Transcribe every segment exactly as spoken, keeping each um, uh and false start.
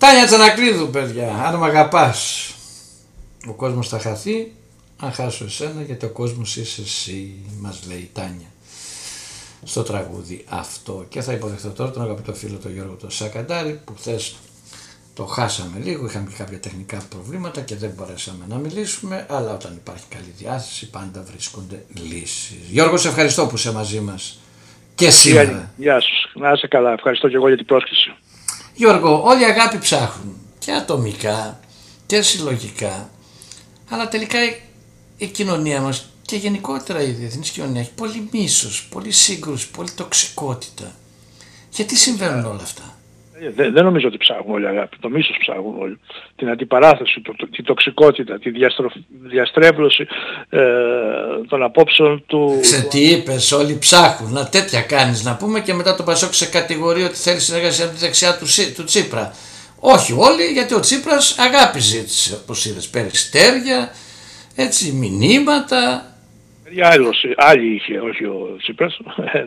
Τάνια Τσανακλείδου, παιδιά, αν μ' αγαπάς, ο κόσμος θα χαθεί, αν χάσω εσένα, γιατί ο κόσμος είσαι εσύ, μας λέει η Τάνια στο τραγούδι αυτό. Και θα υποδεχτώ τώρα τον αγαπητό φίλο τον Γιώργο τον Σακαντάρη, που χθες το χάσαμε λίγο, είχαμε και κάποια τεχνικά προβλήματα και δεν μπορέσαμε να μιλήσουμε, αλλά όταν υπάρχει καλή διάθεση πάντα βρίσκονται λύσεις. Γιώργο, σε ευχαριστώ που είσαι μαζί μας και σήμερα. Γεια σου, να είσαι καλά, ευχαριστώ και εγώ για την πρόσκληση. Γιώργο, όλοι αγάπη ψάχνουν και ατομικά και συλλογικά, αλλά τελικά η, η κοινωνία μας και γενικότερα η διεθνής κοινωνία έχει πολύ μίσος, πολύ σύγκρουση, πολύ τοξικότητα. Γιατί συμβαίνουν όλα αυτά? Δεν, δεν νομίζω ότι ψάχνουν όλοι αγάπη, το μίσος ψάχνουν όλοι. Την αντιπαράθεση, το, το, τη τοξικότητα, τη διαστρο, διαστρέβλωση ε, των απόψεων του... Σε τι είπες, όλοι ψάχνουν, να τέτοια κάνεις να πούμε, και μετά το Πασόκ σε κατηγορεί ότι θέλει συνεργασία από τη δεξιά του, του Τσίπρα. Όχι όλοι, γιατί ο Τσίπρας αγάπη ζήτησε, όπως είδες, περιστέρια, έτσι, μηνύματα... Άλλοι είχε, όχι ο Τσίπρας,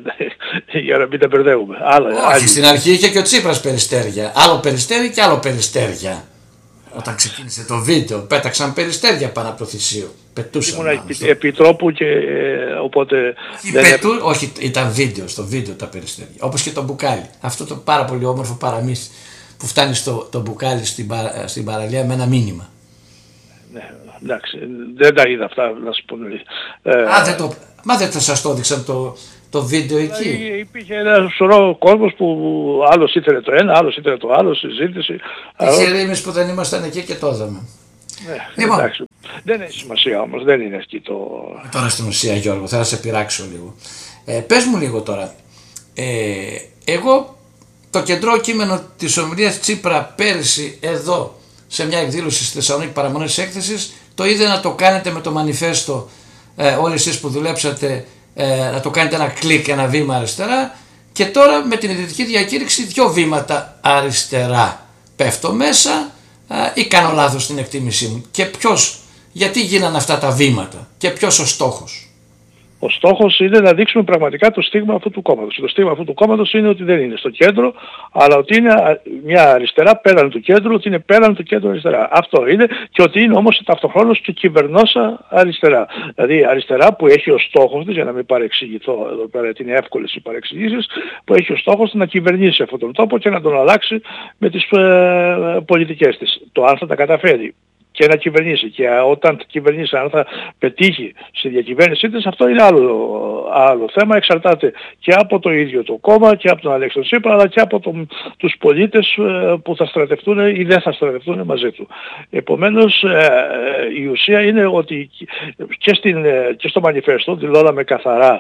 για να μην τα μπερδεύουμε. Άλλα, όχι, άλλη. Στην αρχή είχε και ο Τσίπρας περιστέρια. Άλλο περιστέρι και άλλο περιστέρια. Όταν ξεκίνησε το βίντεο, πέταξαν περιστέρια πάνω από το θυσίο. Πετούσαν. Ήμουν επί, επιτρόπου και ε, οπότε... Δεν πετού, έπ... Όχι, ήταν βίντεο, στο βίντεο τα περιστέρια. Όπως και το μπουκάλι. Αυτό το πάρα πολύ όμορφο παραμύθι που φτάνει στο το μπουκάλι στην, παρα, στην παραλία με ένα μήνυμα. Ναι, εντάξει, δεν τα είδα αυτά, να σου πω. Ε, Α, δεν το, μα δεν θα σας το έδειξαν το, το βίντεο εκεί? Υπήρχε ένα σωρό κόσμος που άλλος ήθελε το ένα, άλλος ήθελε το άλλο, συζήτηση. Τυχεροί εμείς που δεν ήμασταν εκεί και το είδαμε. Ναι, λοιπόν, εντάξει, δεν έχει σημασία όμως, δεν είναι εκεί το... Τώρα στην ουσία, Γιώργο, θα σε πειράξω λίγο. Ε, πες μου λίγο τώρα, ε, εγώ το κεντρό κείμενο της ομιλίας Τσίπρα πέρυσι εδώ, σε μια εκδήλωση στη Θεσσαλονίκη, παραμονές της έκθεσης, το είδε να το κάνετε με το μανιφέστο, ε, όλοι εσείς που δουλέψατε, ε, να το κάνετε ένα κλικ, ένα βήμα αριστερά, και τώρα με την ιδρυτική διακήρυξη δύο βήματα αριστερά. Πέφτω μέσα ε, ή κάνω λάθος στην εκτίμησή μου? Και ποιος, γιατί γίνανε αυτά τα βήματα και ποιος ο στόχος? Ο στόχος είναι να δείξουμε πραγματικά το στίγμα αυτού του κόμματος. Το στίγμα αυτού του κόμματος είναι ότι δεν είναι στο κέντρο, αλλά ότι είναι μια αριστερά πέραν του κέντρου, ότι είναι πέραν του κέντρου αριστερά. Αυτό είναι, και ότι είναι όμως ταυτοχρόνως και κυβερνόσα αριστερά. Δηλαδή αριστερά που έχει ως στόχο της, για να μην παρεξηγηθώ εδώ πέρα, ότι είναι εύκολες οι παρεξηγήσεις, που έχει ως στόχο να κυβερνήσει αυτόν τον τόπο και να τον αλλάξει με τις ε, πολιτικές της. Το αν θα τα καταφέρει και να κυβερνήσει, και όταν κυβερνήσει, αν θα πετύχει στη διακυβέρνησή της, αυτό είναι άλλο, άλλο θέμα. Εξαρτάται και από το ίδιο το κόμμα και από τον Αλέξη Τσίπρα, αλλά και από τον, τους πολίτες που θα στρατευτούν ή δεν θα στρατευτούν μαζί του. Επομένως η ουσία είναι ότι και, στην, και στο μανιφέστο δηλώναμε καθαρά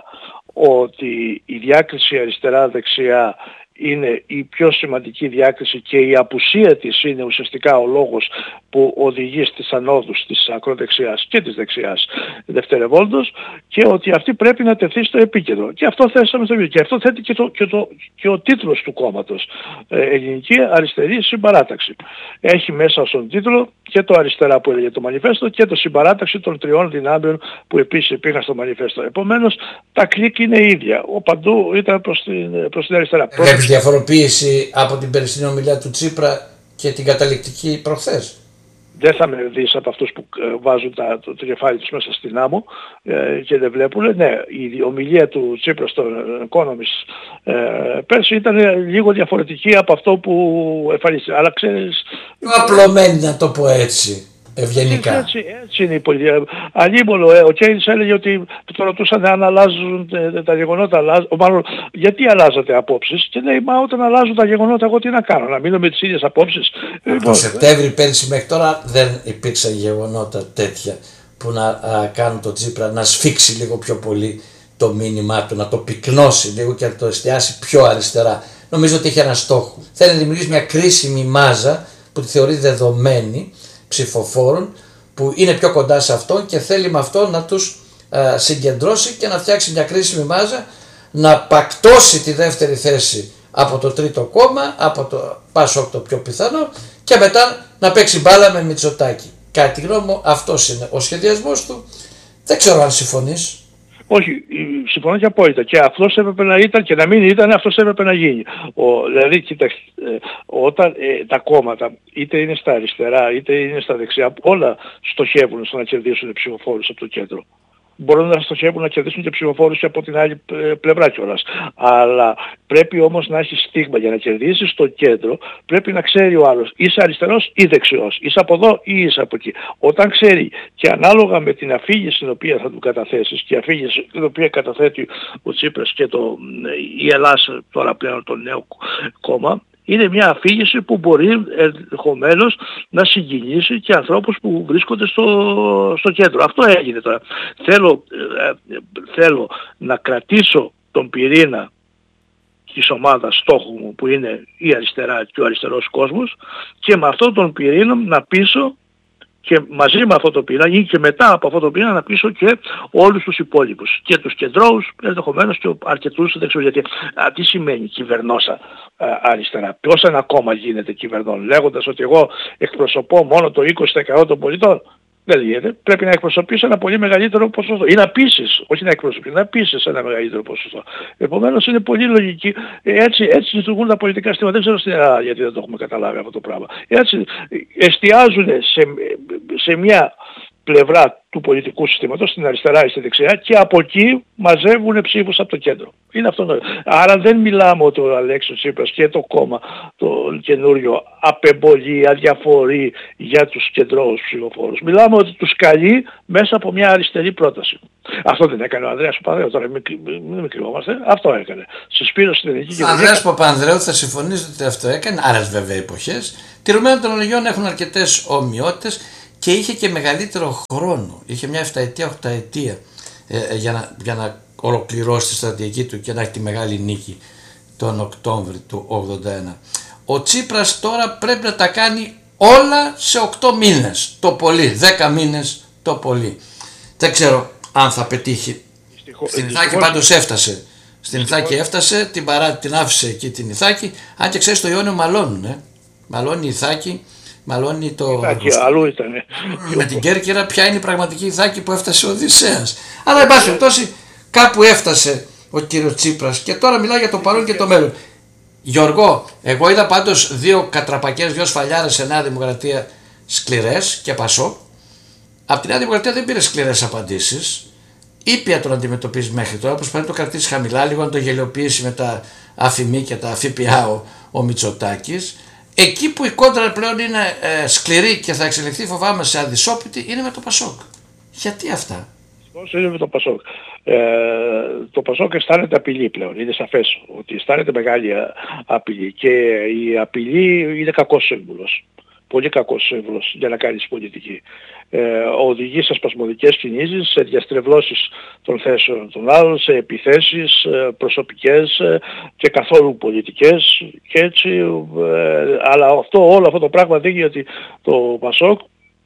ότι η διάκριση αριστερά-δεξιά είναι η πιο σημαντική διάκριση και η απουσία της είναι ουσιαστικά ο λόγος που οδηγεί στις ανόδους της ακροδεξιάς και της δεξιάς δευτερευόντως, και ότι αυτή πρέπει να τεθεί στο επίκεντρο. Και αυτό θέσαμε στο επίκεντρο. Και αυτό θέτει και, το, και, το, και ο τίτλος του κόμματος. Ε, Ελληνική Αριστερή Συμπαράταξη. Έχει μέσα στον τίτλο και το αριστερά που έλεγε το μανιφέστο και το συμπαράταξη των τριών δυνάμεων που επίσης υπήρχαν στο μανιφέστο. Επομένως τα κλικ είναι ίδια. Ο παντού ήταν προς την, προς την αριστερά. Βλέπεις διαφοροποίηση από την περσινή ομιλία του Τσίπρα και την καταληκτική προχθές? Δεν θα με δεις από αυτούς που βάζουν τα, το, το κεφάλι τους μέσα στην άμμο ε, και δεν βλέπουν. Ναι, η ομιλία του Τσίπρα στο Economist ε, πέρσι ήταν λίγο διαφορετική από αυτό που εμφανίστηκε. Αλλά ξέρεις... Απλωμένη, να το πω έτσι, ευγενικά. Έτσι, έτσι είναι η πολιτική. Αλλήμον, ε, ο Κέινς έλεγε ότι το ρωτούσαν αν αλλάζουν ε, τα γεγονότα, αλλάζουν, μάλλον γιατί αλλάζατε απόψεις, και λέει, μα όταν αλλάζουν τα γεγονότα εγώ τι να κάνω, να μείνω με τις ίδιες απόψεις? Από λοιπόν, το Σεπτέμβρη πέρυσι μέχρι τώρα δεν υπήρξαν γεγονότα τέτοια που να α, κάνουν τον Τσίπρα να σφίξει λίγο πιο πολύ το μήνυμά του, να το πυκνώσει λίγο και να το εστιάσει πιο αριστερά. Νομίζω ότι είχε ένα στόχο. Θέλει να δημιουργήσει μια κρίσιμη μάζα που τη θεωρεί δεδομένη ψηφοφόρων που είναι πιο κοντά σε αυτό, και θέλει με αυτό να τους α, συγκεντρώσει και να φτιάξει μια κρίσιμη μάζα, να πακτώσει τη δεύτερη θέση από το τρίτο κόμμα, από το Πασόκ το πιο πιθανό, και μετά να παίξει μπάλα με Μητσοτάκη. Κατά τη γνώμη μου αυτός είναι ο σχεδιασμός του. Δεν ξέρω αν συμφωνείς. Όχι, συμφωνώ και απόλυτα. Και αυτός έπρεπε να ήταν και να μην ήταν, αυτός έπρεπε να γίνει. Ο, δηλαδή, κοίταξε, όταν ε, τα κόμματα, είτε είναι στα αριστερά, είτε είναι στα δεξιά, όλα στοχεύουν στο να κερδίσουν ψηφοφόρους από το κέντρο. Μπορούν να στοχεύουν να κερδίσουν και ψηφοφόρους και από την άλλη πλευρά κιόλας. Αλλά πρέπει όμως να έχει στίγμα για να κερδίσεις στο κέντρο, πρέπει να ξέρει ο άλλος είσαι αριστερός ή δεξιός, είσαι από εδώ ή είσαι από εκεί. Όταν ξέρει και ανάλογα με την αφήγηση την οποία θα του καταθέσεις και η αφήγηση την οποία καταθέτει ο Τσίπρας και το, η Ελλάς τώρα πλέον το νέο κόμμα, είναι μια αφήγηση που μπορεί ενδεχομένως να συγκινήσει και ανθρώπους που βρίσκονται στο, στο κέντρο. Αυτό έγινε τώρα. Θέλω, ε, θέλω να κρατήσω τον πυρήνα της ομάδας στόχου μου που είναι η αριστερά και ο αριστερός κόσμος και με αυτόν τον πυρήνα να πείσω και μαζί με αυτό το πυρήνα ή και μετά από αυτό το πυρήνα να πείσω και όλους τους υπόλοιπους. Και τους κεντρώους, ενδεχομένως και αρκετούς δεξιούς. Γιατί α, τι σημαίνει κυβερνώσα α, αριστερά. Ποιος ένα κόμμα γίνεται κυβερνών, λέγοντας ότι εγώ εκπροσωπώ μόνο το είκοσι τοις εκατό των πολιτών. Δεν γίνεται. Πρέπει να εκπροσωπήσει ένα πολύ μεγαλύτερο ποσοστό. Ή να πείσεις, όχι να εκπροσωπήσει, να πείσεις ένα μεγαλύτερο ποσοστό. Επομένως είναι πολύ λογική. Έτσι, έτσι λειτουργούν τα πολιτικά συστήματα. Δεν ξέρω στην Ελλάδα γιατί δεν το έχουμε καταλάβει αυτό το πράγμα. Έτσι εστιάζουν σε, σε μια πλευρά του πολιτικού συστήματος, στην αριστερά ή στη δεξιά, και από εκεί μαζεύουν ψήφους από το κέντρο. Είναι αυτό. Άρα δεν μιλάμε ότι ο Αλέξης Τσίπρας και το κόμμα το καινούριο απεμπολεί, αδιαφορεί για τους κεντρώους ψηφοφόρους. Μιλάμε ότι τους καλεί μέσα από μια αριστερή πρόταση. Αυτό δεν έκανε ο Ανδρέας Παπανδρέου, τώρα μην, μην, μην κρυβόμαστε, αυτό έκανε. Συσπήρωσε την ελληνική κοινωνία. Ο Ανδρέας Παπανδρέου θα συμφωνήσετε ότι αυτό έκανε, άλλες βέβαια εποχές. Τηρουμένων των λογιών έχουν αρκετές ομοιότητες. Και είχε και μεγαλύτερο χρόνο, είχε μια εφταετία, οχταετία ε, για, να, για να ολοκληρώσει τη στρατηγική του και να έχει τη μεγάλη νίκη τον Οκτώβρη του ογδόντα ένα. Ο Τσίπρας τώρα πρέπει να τα κάνει όλα σε οκτώ μήνες, το πολύ, δέκα μήνες το πολύ. Δεν ξέρω αν θα πετύχει. Δυστυχώς, Στην Ιθάκη πάντως έφτασε. Στην Ιθάκη έφτασε, την, παρά, την άφησε εκεί την Ιθάκη, αν και ξέρεις το Ιόνιο μαλώνουν, ε. μαλώνει η Ιθάκη. Μαλώνει το... Ιθάκη, αλλού ήταν. Με την Κέρκυρα ποια είναι η πραγματική Ιθάκη που έφτασε ο Οδυσσέας. Αλλά εν πάση περιπτώσει κάπου έφτασε ο κύριος Τσίπρας και τώρα μιλάει για το παρόν και το μέλλον. Γιώργο, εγώ είδα πάντως δύο κατραπακές, δύο σφαλιάρες σε Νέα Δημοκρατία σκληρές και Πασόκ. Από τη Νέα Δημοκρατία δεν πήρε σκληρές απαντήσεις. Ήπια τον αντιμετωπίζει μέχρι τώρα, όπως πρέπει να το κρατήσει χαμηλά, λίγο να το γελιοποιήσει με τα αφημί και τα ΦΠΑ ο, ο Μητσοτάκης. Εκεί που η κόντρα πλέον είναι ε, σκληρή και θα εξελιχθεί φοβάμαι σε αδυσόπιτη είναι με το Πασόκ. Γιατί αυτά? Όσο είναι με το Πασόκ. Ε, το Πασόκ αισθάνεται απειλή πλέον. Είναι σαφές ότι αισθάνεται μεγάλη απειλή και η απειλή είναι κακός σύμβουλος. Πολύ κακός σύμβουλος για να κάνεις πολιτική. Ε, οδηγεί σε σπασμωδικές κινήσεις, σε διαστρεβλώσεις των θέσεων των άλλων, σε επιθέσεις ε, προσωπικές ε, και καθόλου πολιτικές και έτσι, ε, αλλά αυτό, όλο αυτό το πράγμα δείχνει ότι το Πασόκ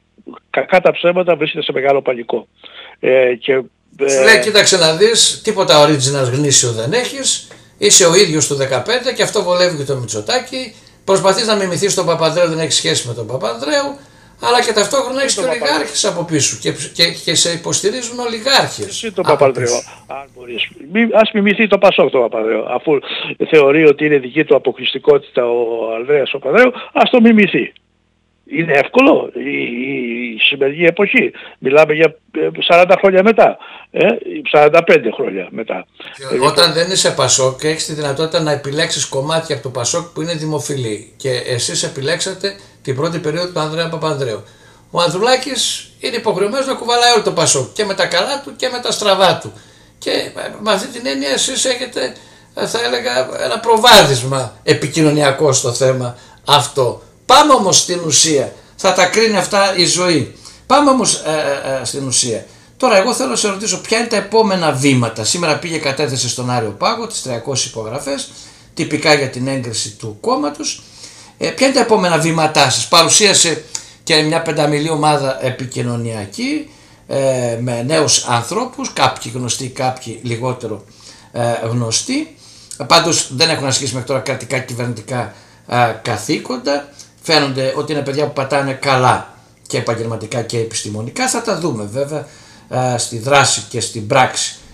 κακά τα ψέματα βρίσκεται σε μεγάλο πανικό. Ε, και, ε, Σου λέει κοίταξε να δεις, τίποτα original γνήσιο δεν έχεις, είσαι ο ίδιος του δεκαπέντε και αυτό βολεύει και το Μητσοτάκη. Προσπαθείς να μιμηθείς τον Παπανδρέου, δεν έχει σχέση με τον Παπανδρέου, αλλά και ταυτόχρονα έχεις και ολιγάρχες από πίσω και, και, και σε υποστηρίζουν ολιγάρχες. Εσύ τον Παπανδρέου, αν μπορείς. Μη, ας μιμηθεί το Πασόκ τον Παπανδρέου, αφού θεωρεί ότι είναι δική του αποκλειστικότητα ο Ανδρέας Παπανδρέου, ας το μιμηθεί. Είναι εύκολο η, η σημερινή εποχή. Μιλάμε για σαράντα χρόνια μετά, ε, σαράντα πέντε χρόνια μετά. Και όταν δεν είσαι Πασόκ και έχεις τη δυνατότητα να επιλέξεις κομμάτια από το Πασόκ που είναι δημοφιλή και εσείς επιλέξατε την πρώτη περίοδο του Ανδρέα Παπανδρέου. Ο Ανδρουλάκης είναι υποχρεωμένος να κουβαλάει όλο το Πασόκ και με τα καλά του και με τα στραβά του. Και με αυτή την έννοια εσείς έχετε, θα έλεγα, ένα προβάδισμα επικοινωνιακό στο θέμα αυτό. Πάμε όμως στην ουσία, θα τα κρίνει αυτά η ζωή. Πάμε όμως ε, ε, στην ουσία. Τώρα εγώ θέλω να σε ρωτήσω ποια είναι τα επόμενα βήματα. Σήμερα πήγε κατέθεση στον Άριο Πάγο τις τριακόσιες υπογραφές, τυπικά για την έγκριση του κόμματος. Ε, ποια είναι τα επόμενα βήματά σας? Παρουσίασε και μια πενταμιλή ομάδα επικοινωνιακή ε, με νέους ανθρώπους, κάποιοι γνωστοί, κάποιοι λιγότερο ε, γνωστοί. Πάντως δεν έχουν ασκήσει μέχρι τώρα κρατικά κυβερνητικά ε, καθήκοντα. Φαίνονται ότι είναι παιδιά που πατάνε καλά και επαγγελματικά και επιστημονικά. Θα τα δούμε βέβαια α, στη δράση και στην πράξη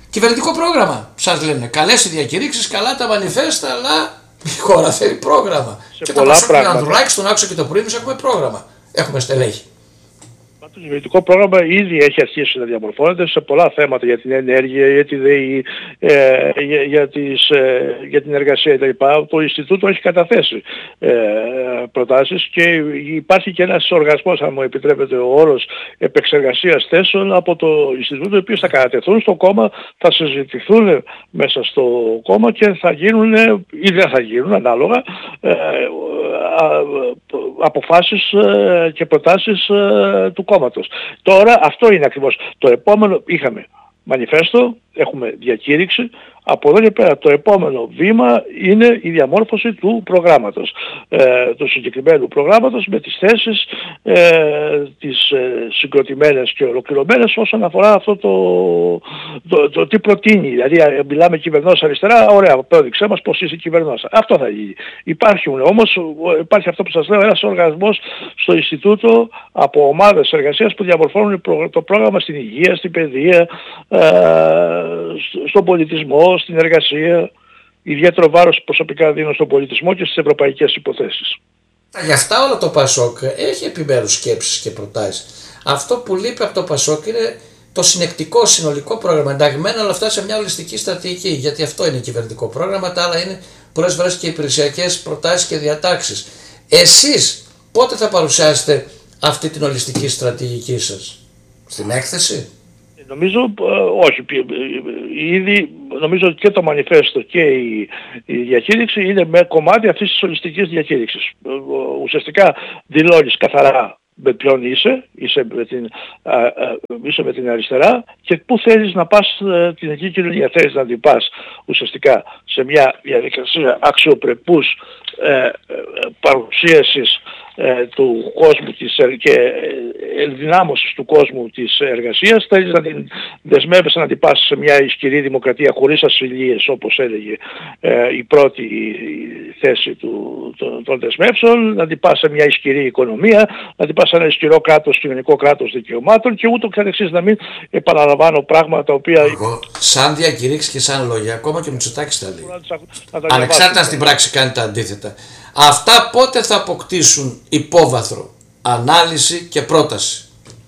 Κυβερνητικό πρόγραμμα, σας λένε. Καλές οι διακηρύξεις, καλά τα μανιφέστα, αλλά η χώρα θέλει πρόγραμμα. Σε και πολλά το πράγματα. Ανδρουλάκη, τον άκουσα και το πρωί, έχουμε πρόγραμμα. Έχουμε στελέχη. Το κυβερνητικό πρόγραμμα ήδη έχει αρχίσει να διαμορφώνεται σε πολλά θέματα για την ενέργεια, για τη ΔΕΗ, ε, για, για, τις, ε, για την εργασία κτλ. Το Ινστιτούτο έχει καταθέσει ε, προτάσεις και υπάρχει και ένας οργασμός, αν μου επιτρέπετε ο όρος, επεξεργασίας θέσεων από το Ινστιτούτο, οι οποίοι θα κατατεθούν στο κόμμα, θα συζητηθούν μέσα στο κόμμα και θα γίνουν ή δεν θα γίνουν ανάλογα ε, αποφάσεις και προτάσεις του κόμματος. Τώρα αυτό είναι ακριβώς. Το επόμενο είχαμε μανιφέστο, έχουμε διακήρυξη, από εδώ και πέρα το επόμενο βήμα είναι η διαμόρφωση του προγράμματος, ε, του συγκεκριμένου προγράμματος με τις θέσεις ε, τις ε, συγκροτημένες και ολοκληρωμένες όσον αφορά αυτό το, το, το, το τι προτείνει. Δηλαδή μιλάμε κυβερνός αριστερά, ωραία, απέδειξέ μας πως είσαι κυβερνός. Αυτό θα γίνει. Υπάρχουν όμως, υπάρχει αυτό που σας λέω, ένας οργανισμός στο Ινστιτούτο από ομάδες εργασίας που διαμορφώνουν το πρόγραμμα στην υγεία, στην παιδεία, ε, στον πολιτισμό, στην εργασία. Ιδιαίτερο βάρος προσωπικά δίνω στον πολιτισμό και στις ευρωπαϊκές υποθέσεις. Γι' αυτά όλα το ΠΑΣΟΚ έχει επιμέρους σκέψεις και προτάσεις. Αυτό που λείπει από το ΠΑΣΟΚ είναι το συνεκτικό συνολικό πρόγραμμα, ενταγμένο όλα αυτά σε μια ολιστική στρατηγική. Γιατί αυτό είναι κυβερνητικό πρόγραμμα, τα άλλα είναι πολλές φορές και υπηρεσιακές προτάσεις και διατάξεις. Εσείς πότε θα παρουσιάσετε αυτή την ολιστική στρατηγική σας, στην έκθεση? Νομίζω όχι. Ήδη νομίζω και το μανιφέστο και η, η διακήρυξη είναι με κομμάτι αυτής της ολιστικής διακήρυξης. Ουσιαστικά δηλώνεις καθαρά με ποιον είσαι, είσαι με την, α, α, είσαι με την αριστερά και πού θέλεις να πας ε, την εκεί κοινωνία. Θέλεις να την πας ουσιαστικά σε μια διαδικασία αξιοπρεπούς ε, ε, παρουσίασης ε, του κόσμου της, και ενδυνάμωσης του κόσμου της εργασίας. Θέλεις να την δεσμεύεσαι να την πας σε μια ισχυρή δημοκρατία χωρίς ασυλίες, όπως έλεγε ε, η πρώτη θέση του, το, των δεσμεύσεων, να την πας σε μια ισχυρή οικονομία, να την πας σε ένα ισχυρό κράτος, κοινωνικό κράτος δικαιωμάτων και ούτω καθεξής, να μην επαναλαμβάνω πράγματα τα οποία... Εγώ, σαν διακηρύξεις και σαν λόγια, ακόμα και ο Μητσοτάκης τα λέει. Ανεξάρτητα στην πράξη κάνει τα αντίθετα. Αυτά πότε θα αποκτήσουν υπόβαθρο, ανάλυση και πρόταση?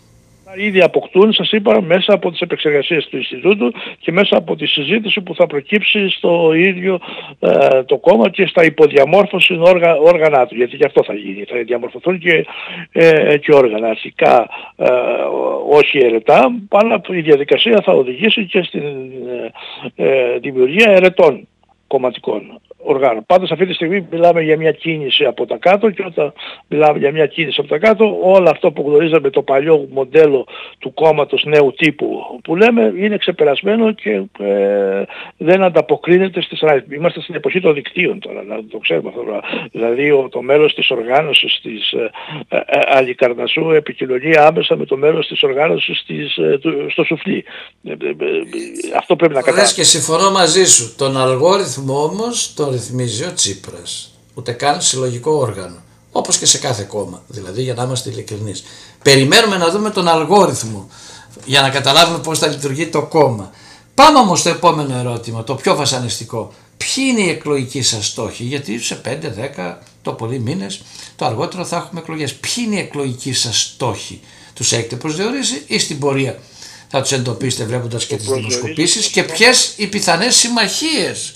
Ήδη αποκτούν, σας είπα, μέσα από τις επεξεργασίες του Ινστιτούτου και μέσα από τη συζήτηση που θα προκύψει στο ίδιο ε, το κόμμα και στα υποδιαμόρφωση όργα, όργανα του. Γιατί και αυτό θα γίνει. Θα διαμορφωθούν και, ε, και όργανα. Αρχικά ε, όχι αιρετά, αλλά η διαδικασία θα οδηγήσει και στην ε, ε, δημιουργία αιρετών κομματικών οργάνων. Πάντως αυτή τη στιγμή μιλάμε για μια κίνηση από τα κάτω και όταν μιλάμε για μια κίνηση από τα κάτω, όλο αυτό που γνωρίζαμε το παλιό μοντέλο του κόμματος νέου τύπου που λέμε είναι ξεπερασμένο και ε, δεν ανταποκρίνεται στις ανάγκες. Είμαστε στην εποχή των δικτύων τώρα, να το ξέρουμε αυτό. Δηλαδή ο, το μέλος της οργάνωσης της ε, ε, Αλικαρνασσού επικοινωνεί άμεσα με το μέλος της οργάνωσης της, ε, του, στο σουφλί. Ε, ε, ε, αυτό πρέπει να καταλάβουμε. Και συμφωνώ μαζί σου. Τον αλγόριθμο όμως τον ρυθμίζει ο Τσίπρας. Ούτε καν συλλογικό όργανο. Όπως και σε κάθε κόμμα. Δηλαδή, για να είμαστε ειλικρινείς. Περιμένουμε να δούμε τον αλγόριθμο για να καταλάβουμε πώς θα λειτουργεί το κόμμα. Πάμε όμως στο επόμενο ερώτημα, το πιο βασανιστικό. Ποιοι είναι οι εκλογικοί σας στόχοι? Γιατί σε πέντε δέκα το πολύ μήνες το αργότερο θα έχουμε εκλογές. Ποιοι είναι οι εκλογικοί σας στόχοι? Τους έχετε προσδιορίσει ή στην πορεία θα τους εντοπίσετε βλέποντας και τις δημοσκοπήσεις? Και ποιες οι πιθανές συμμαχίες?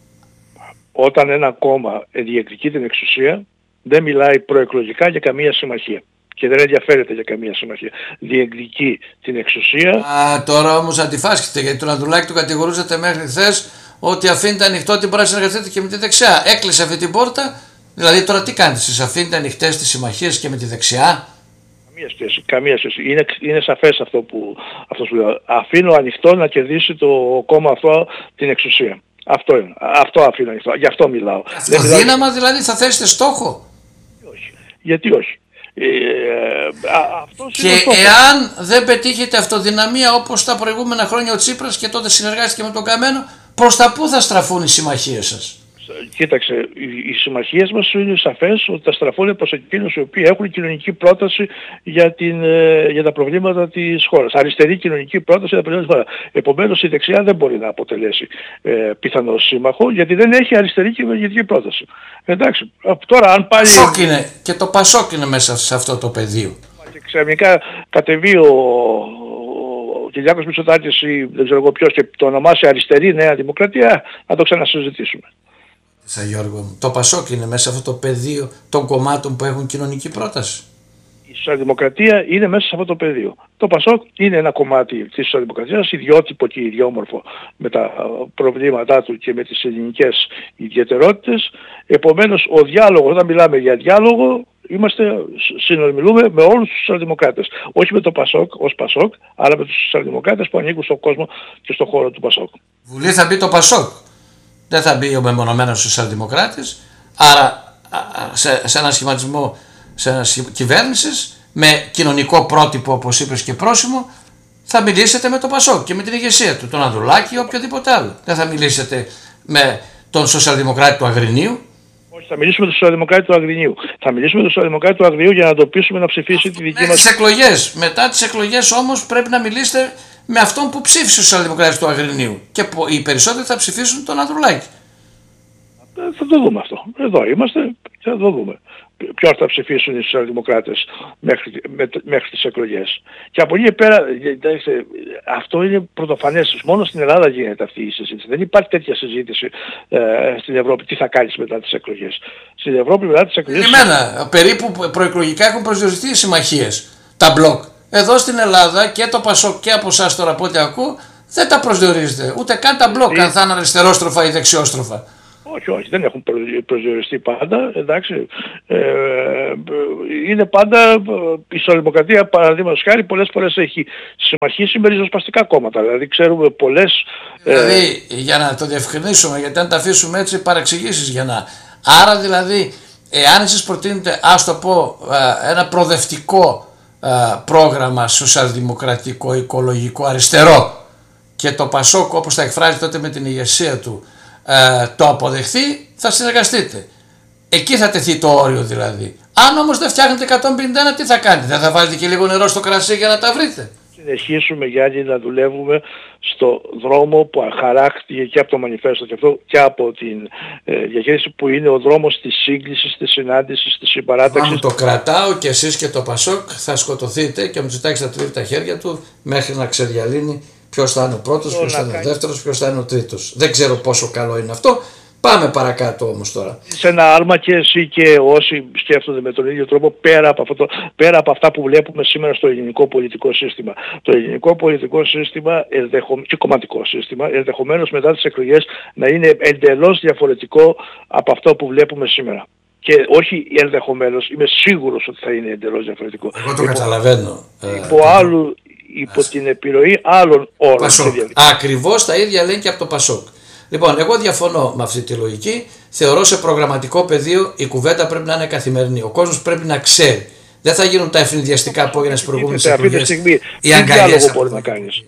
Όταν ένα κόμμα διεκδικεί την εξουσία, δεν μιλάει προεκλογικά για καμία συμμαχία. Και δεν ενδιαφέρεται για καμία συμμαχία. Διεκδικεί την εξουσία. Α, τώρα όμως αντιφάσκεται, γιατί τον Ανδρουλάκη του κατηγορούσατε μέχρι χθες ότι αφήνετε ανοιχτό την πράξη να συνεργαστείτε και με τη δεξιά. Έκλεισε αυτή την πόρτα. Δηλαδή τώρα τι κάνετε εσείς, αφήνετε ανοιχτές τις συμμαχίες και με τη δεξιά? Καμία σχέση. Καμία σχέση. Είναι, είναι σαφές αυτό που, αυτό που λέω. Αφήνω ανοιχτό να κερδίσει το κόμμα αυτό την εξουσία. Αυτό είναι. Αυτό αφήνω ανοιχτό. Γι' αυτό μιλάω. Αυτό δύναμα δηλαδή θα θέσετε στόχο? Όχι. Γιατί όχι. Ε, α, αυτός και εάν δεν πετύχετε αυτοδυναμία όπως τα προηγούμενα χρόνια ο Τσίπρας και τότε συνεργάστηκε με τον Καμένο, προς τα πού θα στραφούν οι συμμαχίες σας? Κοίταξε, οι, οι συμμαχίες μας είναι σαφές ότι θα στραφούν προς εκείνους οι οποίοι έχουν κοινωνική πρόταση για, την, για τα προβλήματα της χώρας. Αριστερή κοινωνική πρόταση για τα προβλήματα της χώρας. Επομένως η δεξιά δεν μπορεί να αποτελέσει ε, πιθανό σύμμαχο γιατί δεν έχει αριστερή κοινωνική πρόταση. Εντάξει, τώρα αν πάλι... Πασόκ είναι, και το Πασόκ είναι μέσα σε αυτό το πεδίο. Και ξαφνικά κατεβεί ο, ο Κυριάκος Μητσοτάκης ή δεν ξέρω εγώ ποιος και το ονομάσει αριστερή Νέα Δημοκρατία, να το ξανασυζητήσουμε. Σα Γιώργο μου, το Πασόκ είναι μέσα σε αυτό το πεδίο των κομμάτων που έχουν κοινωνική πρόταση. Η Σοσιαλδημοκρατία είναι μέσα σε αυτό το πεδίο. Το Πασόκ είναι ένα κομμάτι της Σοσιαλδημοκρατίας, ιδιότυπο και ιδιόμορφο με τα προβλήματά του και με τις ελληνικές ιδιαιτερότητες. Επομένως, ο διάλογος, όταν μιλάμε για διάλογο, είμαστε, συνομιλούμε με όλους τους Σοσιαλδημοκράτες. Όχι με το Πασόκ ως Πασόκ, αλλά με τους Σοσιαλδημοκράτες που ανήκουν στον κόσμο και στον χώρο του Πασόκ. Βουλή θα μπει το Πασόκ. Δεν θα μπει ο μεμονωμένος σοσιαλδημοκράτης, άρα σε, σε ένα σχηματισμό σε ένα κυβέρνησης με κοινωνικό πρότυπο, όπως είπες, και πρόσημο, θα μιλήσετε με το Πασόκ και με την ηγεσία του, τον Ανδρουλάκη ή οποιοδήποτε άλλο. Δεν θα μιλήσετε με τον σοσιαλδημοκράτη του Αγρινίου. Όχι, θα μιλήσουμε με τον σοσιαλδημοκράτη του Αγρινίου. Θα μιλήσουμε με τον σοσιαλδημοκράτη του Αγρινίου για να το πείσουμε να ψηφίσει τη δική μας. Τις εκλογές. Μετά τις εκλογές όμως πρέπει να μιλήσετε με αυτόν που ψήφισε ο σοσιαλδημοκράτης του Αγρινίου. Και οι περισσότεροι θα ψηφίσουν τον Ανδρουλάκη. Ε, θα το δούμε αυτό. Εδώ είμαστε και θα το δούμε. Ποιος θα ψηφίσουν οι σοσιαλδημοκράτες μέχρι, με, μέχρι τις εκλογές. Και από εκεί πέρα, αυτό είναι πρωτοφανές. Μόνο στην Ελλάδα γίνεται αυτή η συζήτηση. Δεν υπάρχει τέτοια συζήτηση ε, στην Ευρώπη. Τι θα κάνεις μετά τις εκλογές. Στην Ευρώπη μετά τις εκλογές... Εμένα, περίπου προεκλογικά έχουν προσδιοριστεί οι συμμαχίες. Τα μπλοκ. Εδώ στην Ελλάδα και το Πασόκ και από εσάς τώρα από ό,τι ακούω δεν τα προσδιορίζετε. Ούτε καν τα μπλοκ, ε... αν θα είναι αριστερόστροφα ή δεξιόστροφα. Όχι, όχι, δεν έχουν προσδιοριστεί πάντα, εντάξει. Ε, είναι πάντα, η Σοσιαλδημοκρατία παραδείγματος χάρη πολλές φορές έχει συμμαχίσει με ριζοσπαστικά κόμματα, δηλαδή ξέρουμε πολλές... Δηλαδή, ε... για να το διευκρινίσουμε, γιατί αν τα αφήσουμε έτσι παρεξηγήσεις για να... Άρα δηλαδή, εάν εσείς προτείνετε, ας το πω, ένα προοδευτικό πρόγραμμα σοσιαλδημοκρατικό, οικολογικό, αριστερό και το Πασόκ, όπως θα εκφράζει τότε με την ηγεσία του, Ε, το αποδεχθεί, θα συνεργαστείτε. Εκεί θα τεθεί το όριο δηλαδή. Αν όμως δεν φτιάχνετε εκατόν πενήντα ένα, τι θα κάνετε? Δεν θα βάλετε και λίγο νερό στο κρασί για να τα βρείτε? Συνεχίσουμε, Γιάννη, να δουλεύουμε στο δρόμο που χαράχτηκε και από το μανιφέστο και αυτό και από την ε, διαχείριση, που είναι ο δρόμος της σύγκλησης, της συνάντησης, της συμπαράταξης. Αν το κρατάω και εσείς και το Πασόκ θα σκοτωθείτε και ο Μητσοτάκης θα τρίβει τα χέρια του μέχρι να ξεδιαλύνει ποιος θα είναι ο πρώτος, ποιος θα είναι ο δεύτερος, ποιος θα είναι ο τρίτος. Δεν ξέρω πόσο καλό είναι αυτό. Πάμε παρακάτω όμως τώρα. Σε ένα άλμα και εσύ και όσοι σκέφτονται με τον ίδιο τρόπο πέρα από, αυτό το, πέρα από αυτά που βλέπουμε σήμερα στο ελληνικό πολιτικό σύστημα. Το ελληνικό πολιτικό σύστημα και κομματικό σύστημα ενδεχομένως μετά τις εκλογές να είναι εντελώς διαφορετικό από αυτό που βλέπουμε σήμερα. Και όχι ενδεχομένως, είμαι σίγουρος ότι θα είναι εντελώς διαφορετικό. Εγώ το υπό, καταλαβαίνω. Υπό άλλου... υπό την επιρροή άλλων όρων. Ακριβώς τα ίδια λένε και από το Πασόκ. Λοιπόν, εγώ διαφωνώ με αυτή τη λογική. Θεωρώ σε προγραμματικό πεδίο η κουβέντα πρέπει να είναι καθημερινή. Ο κόσμος πρέπει να ξέρει. Δεν θα γίνουν τα ευνηδιαστικά που έγιναν στις προηγούμενες εκλογές. Τι διάλογο μπορεί να κάνεις?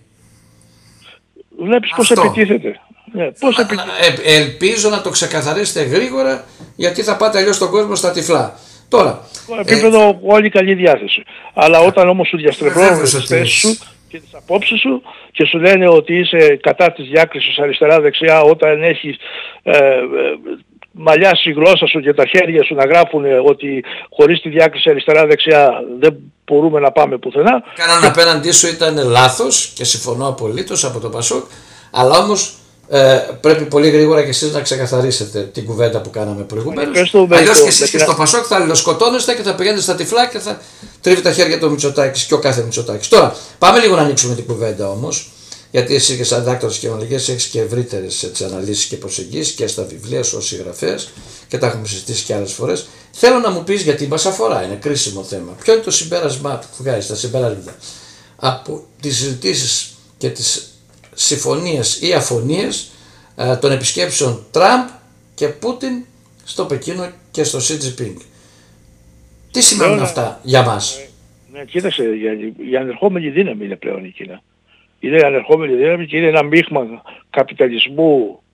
Βλέπεις πώς επιτίθεται. Ναι, πώς επιτίθεται. Ε, ελπίζω να το ξεκαθαρίσετε γρήγορα, γιατί θα πάτε αλλιώς τον κόσμο στα τυφλά. Τώρα, στο επίπεδο ε, όλη καλή διάθεση. Αλλά όταν όμως σου διαστρεβλώνουν τις θέσεις σου και τις απόψεις σου και σου λένε ότι είσαι κατά της διάκρισης αριστερά-δεξιά, όταν έχεις ε, ε, μαλλιάσει η γλώσσα σου και τα χέρια σου να γράφουν ότι χωρίς τη διάκριση αριστερά-δεξιά δεν μπορούμε να πάμε πουθενά. Κάναν απέναντί σου ήταν λάθος και συμφωνώ απολύτως από το Πασόκ, αλλά όμως Ε, πρέπει πολύ γρήγορα και εσείς να ξεκαθαρίσετε την κουβέντα που κάναμε προηγουμένως. Αλλιώς και εσείς και στο Πασόκ θα αλληλοσκοτώνεστε και θα πηγαίνετε στα τυφλά και θα τρίβει τα χέρια του Μητσοτάκης και ο κάθε Μητσοτάκης. Τώρα, πάμε λίγο να ανοίξουμε την κουβέντα όμως, γιατί εσύ και σαν δάκτορας κοινωνικής έχεις και ευρύτερες αναλύσεις και προσεγγίσεις και στα βιβλία σου ως συγγραφέας και τα έχουμε συζητήσει και άλλες φορές. Θέλω να μου πεις, γιατί μας αφορά, είναι κρίσιμο θέμα, ποιο είναι το συμπέρασμα που βγάζεις, τα συμπεράσματα από τις συζητήσεις και τις συμφωνίες ή αφωνίες ε, των επισκέψεων Τραμπ και Πούτιν στο Πεκίνο και στο Σι Τζι Πινγκ. Τι σημαίνουν Λέω, αυτά για μας? Ναι, ναι, κοίταξε, η ανερχόμενη δύναμη είναι πλέον η Κίνα. Είναι η ανερχόμενη δύναμη και είναι ένα μείγμα καπιταλισμού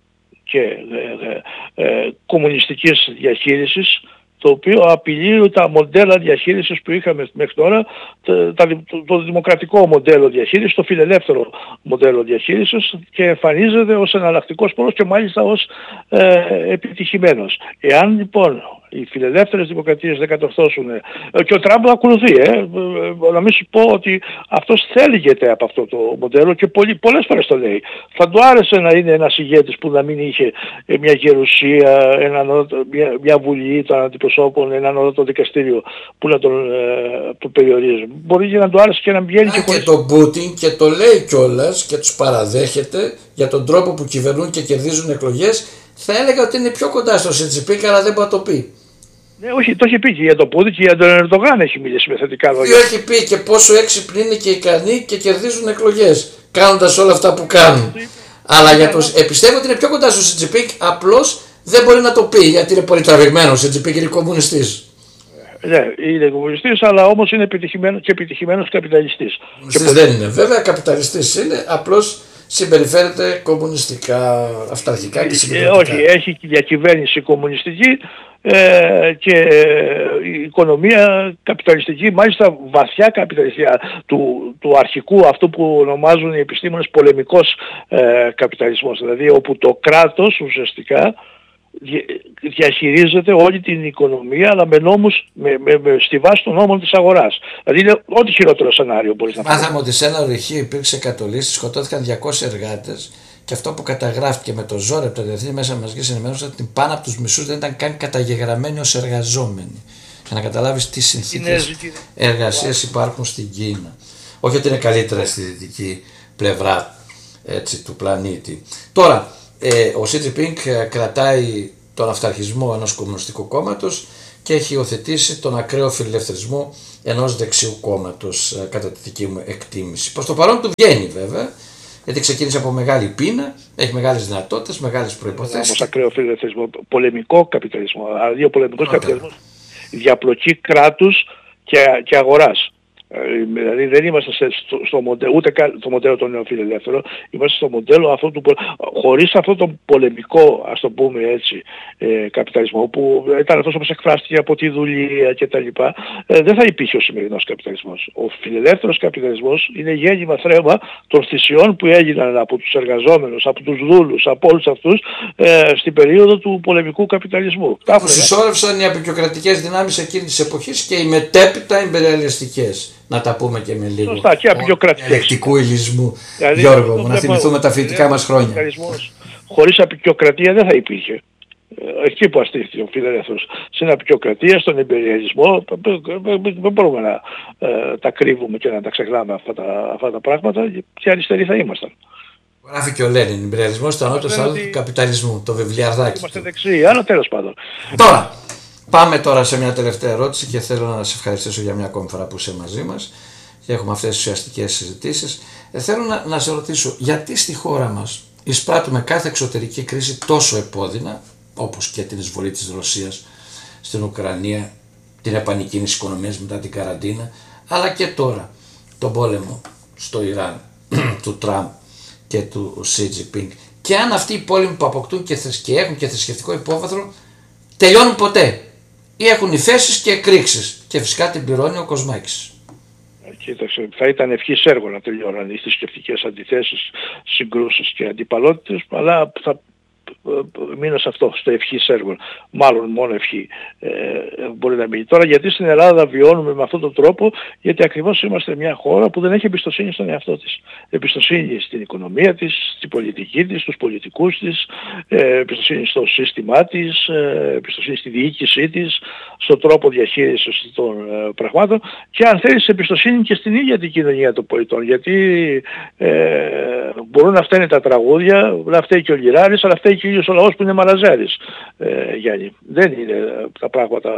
και ε, ε, ε, κομμουνιστικής διαχείρισης, το οποίο απειλεί τα μοντέλα διαχείρισης που είχαμε μέχρι τώρα, το, το, το δημοκρατικό μοντέλο διαχείρισης, το φιλελεύθερο μοντέλο διαχείρισης, και εμφανίζεται ως εναλλακτικός πόλος και μάλιστα ως ε, επιτυχημένος. Εάν λοιπόν οι φιλελεύθερες δημοκρατίες δεν κατορθώσουν, ε, και ο Τραμπ ακολουθεί, ε, ε, να μην σου πω ότι αυτός θέλγεται από αυτό το μοντέλο και πολλοί, πολλές φορές το λέει. Θα του άρεσε να είναι ένας ηγέτης που να μην είχε ε, μια γερουσία, ένα, μια, μια βουλή των αντιπροσώπων, ένα ανώτατο δικαστήριο που να τον, ε, τον περιορίζει. Μπορεί και να του άρεσε και να βγαίνει και χωρίς... Και τον Πούτιν, και το λέει κιόλας και τους παραδέχεται για τον τρόπο που κυβερνούν και κερδίζουν εκλογές. Θα έλεγα ότι είναι πιο κοντά στο Σι Τζινπίνγκ, αλλά δεν μπορεί να το πει. Ναι, όχι, το έχει πει και για τον Πούτιν και για τον Ερντογάν έχει μιλήσει με θετικά λόγια. Το έχει πει και πόσο έξυπνοι είναι και ικανοί και κερδίζουν εκλογές, κάνοντας όλα αυτά που κάνουν. Αλλά για το, ε, πιστεύω ότι είναι πιο κοντά στο Σι Τζινπίνγκ, απλώς δεν μπορεί να το πει γιατί είναι πολύ τραβηγμένος. Ο Σι Τζινπίνγκ είναι κομμουνιστής. Ναι, είναι κομμουνιστής, αλλά όμως είναι επιτυχημένος και επιτυχημένος καπιταλιστής. Κομμουνιστής δεν είναι, βέβαια, καπιταλιστής είναι, απλώς συμπεριφέρεται κομμουνιστικά, αυταρχικά και συμπεριφερικά. Ε, όχι, έχει διακυβέρνηση κομμουνιστική ε, και η οικονομία καπιταλιστική, μάλιστα βαθιά καπιταλιστική, του, του αρχικού, αυτού που ονομάζουν οι επιστήμονες πολεμικός ε, καπιταλισμός, δηλαδή όπου το κράτος ουσιαστικά διαχειρίζεται όλη την οικονομία, αλλά με νόμους, με, με, με, στη βάση των νόμων της αγοράς. Δηλαδή είναι ό,τι χειρότερο σενάριο μπορείς να πεις. Μάθαμε ότι σε ένα ορυχείο υπήρξε κατολίστη, σκοτώθηκαν διακόσιοι εργάτες και αυτό που καταγράφηκε με το ζόρι από το Διεθνή Μέσα Μαζικής Ενημέρωσης, ότι πάνω από τους μισούς δεν ήταν καν καταγεγραμμένοι ως εργαζόμενοι. Για να καταλάβεις τι συνθήκες εργασίας υπάρχουν στην Κίνα. Όχι ότι είναι καλύτερα στη δυτική πλευρά, έτσι, του πλανήτη. Τώρα, Ε, ο Σι Τζινπίνγκ κρατάει τον αυταρχισμό ενός κομμουνιστικού κόμματος και έχει υιοθετήσει τον ακραίο φιλελευθερισμό ενός δεξιού κόμματος, κατά τη δική μου εκτίμηση. Προς το παρόν του βγαίνει βέβαια, γιατί ξεκίνησε από μεγάλη πείνα, έχει μεγάλες δυνατότητες, μεγάλες προϋποθέσεις. Όμως ακραίο φιλελευθερισμό, πολεμικό καπιταλισμό, δηλαδή ο πολεμικός καπιταλισμός, διαπλοκή κράτους και, και αγοράς. Δηλαδή δεν είμαστε στο, στο μοντέλο, ούτε το μοντέλο των νεοφιλελεύθερων, είμαστε στο μοντέλο αυτό του, χωρίς αυτό το πολεμικό, ας το πούμε έτσι, ε, καπιταλισμό, που ήταν αυτός όπως εκφράστηκε από τη δουλεία και τα λοιπά, ε, δεν θα υπήρχε ο σημερινός καπιταλισμός. Ο φιλελεύθερος καπιταλισμός είναι γέννημα θρέμα των θυσιών που έγιναν από τους εργαζόμενους, από τους δούλους, από όλους αυτούς ε, στην περίοδο του πολεμικού καπιταλισμού. Που συσσόρευσαν οι απεικιοκρατικές δυνάμεις εκείνης της εποχής και οι μετέπειτα ιμπεριαλιστικές. Να τα πούμε και με λίγο σωστά, και ελεκτικού ηλισμού, δηλαδή, Γιώργο μου, να θυμηθούμε τα φοιτητικά μας χρόνια. Χωρίς απεικιοκρατία δεν θα υπήρχε. Εκεί που αστήθηκε ο φιλελεύθερος. Στην απεικιοκρατία, στον ιμπεριαλισμό, δεν μπορούμε να ε, τα κρύβουμε και να τα ξεχνάμε αυτά τα, αυτά τα πράγματα, και αριστεροί θα ήμασταν. Γράφει και ο Λένιν, ιμπεριαλισμός στο ανώτερο άλλο του καπιταλισμού, το βιβλιαρδάκι. Είμαστε δεξιοί, αλλά τέλος πάντων. Τώρα, πάμε τώρα σε μια τελευταία ερώτηση και θέλω να σε ευχαριστήσω για μια ακόμη φορά που είσαι μαζί μας και έχουμε αυτές τις ουσιαστικές συζητήσεις. Ε, θέλω να, να σε ρωτήσω, γιατί στη χώρα μας εισπράττουμε κάθε εξωτερική κρίση τόσο επώδυνα, όπως και την εισβολή της Ρωσίας στην Ουκρανία, την επανεκκίνηση της οικονομίας μετά την καραντίνα, αλλά και τώρα τον πόλεμο στο Ιράν του Τραμπ και του Σι Τζινπίνγκ. Και αν αυτοί οι πόλεμοι που αποκτούν και, και έχουν και θρησκευτικό υπόβαθρο τελειώνουν ποτέ, ή έχουν υφέσεις και εκρήξεις, και φυσικά την πληρώνει ο Κοσμάκης. Κοίταξε, θα ήταν ευχής έργο να τελειώναν οι θρησκευτικές αντιθέσεις, συγκρούσεις και αντιπαλότητες, αλλά θα μείνω σε αυτό, στο ευχής έργο. Μάλλον μόνο ευχή ε, μπορεί να μείνει. Τώρα γιατί στην Ελλάδα βιώνουμε με αυτόν τον τρόπο? Γιατί ακριβώς είμαστε μια χώρα που δεν έχει εμπιστοσύνη στον εαυτό της. Εμπιστοσύνη στην οικονομία της, στην πολιτική της, στους πολιτικούς της, ε, εμπιστοσύνη στο σύστημά της, ε, εμπιστοσύνη στη διοίκησή της, στον τρόπο διαχείρισης των ε, πραγμάτων, και αν θέλεις εμπιστοσύνη και στην ίδια την κοινωνία των πολιτών. Γιατί ε, μπορούν να φταίνε τα τραγούδια, να φταίει και ο Λιράρης, αλλά φταίει και ο ίδιος ο λαός που είναι μαραζέρης, ε, Γιάννη. Δεν είναι τα πράγματα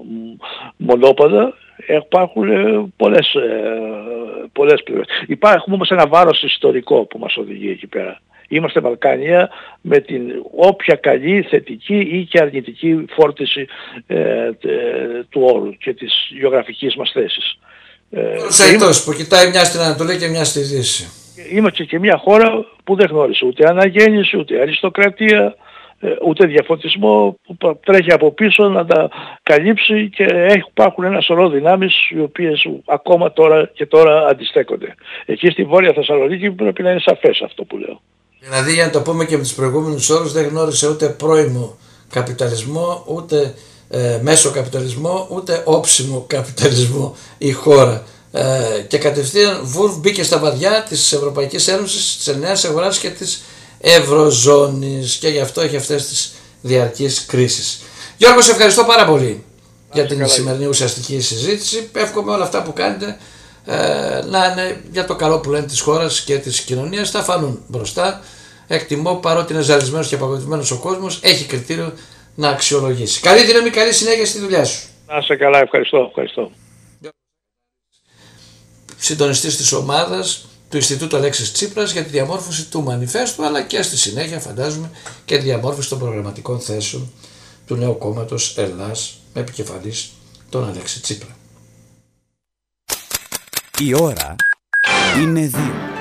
μονόπατα, υπάρχουν ε, πολλές, ε, πολλές πλευρές. Υπάρχουν όμως ένα βάρος ιστορικό που μας οδηγεί εκεί πέρα. Είμαστε Βαλκάνια με την όποια καλή, θετική ή και αρνητική φόρτιση ε, ε, του όρου και της γεωγραφικής μας θέσης. Ε, είμαστε... που κοιτάει μια στην Ανατολή και μια στη Δύση. Είμαστε και μια χώρα που δεν γνώρισε ούτε αναγέννηση, ούτε αριστοκρατία, ούτε διαφωτισμό που τρέχει από πίσω να τα καλύψει, και υπάρχουν ένα σωρό δυνάμεις οι οποίες ακόμα τώρα και τώρα αντιστέκονται. Εκεί στη Βόρεια Θεσσαλονίκη πρέπει να είναι σαφές αυτό που λέω. Δηλαδή, για να το πούμε και με τους προηγούμενους όρους, δεν γνώρισε ούτε πρώιμο καπιταλισμό, ούτε ε, μέσο καπιταλισμό, ούτε όψιμο καπιταλισμό η χώρα. Ε, και κατευθείαν βουρ μπήκε στα βαδιά της Ευρωπαϊκής Ένωσης, της ενιαίας αγοράς και της Ευρωζώνης, και γι' αυτό έχει αυτές τις διαρκείς κρίσεις. Γιώργο, σε ευχαριστώ πάρα πολύ για την καλά, σημερινή ουσιαστική συζήτηση. Εύχομαι όλα αυτά που κάνετε ε, να είναι για το καλό που λένε της χώρας και της κοινωνίας. Θα φανούν μπροστά. Εκτιμώ, παρότι είναι ζαλισμένος και απαγοητευμένος ο κόσμος, έχει κριτήριο να αξιολογήσει. Καλή δύναμη, καλή συνέχεια στη δουλειά σου. Να είσαι καλά, ευχαριστώ. ευχαριστώ. Συντονιστής της ομάδας του Ινστιτούτου Αλέξης Τσίπρας για τη διαμόρφωση του μανιφέστου, αλλά και στη συνέχεια φαντάζομαι και τη διαμόρφωση των προγραμματικών θέσεων του νέου κόμματος Ελλάς με επικεφαλής τον Αλέξη Τσίπρα. Η ώρα είναι δύο.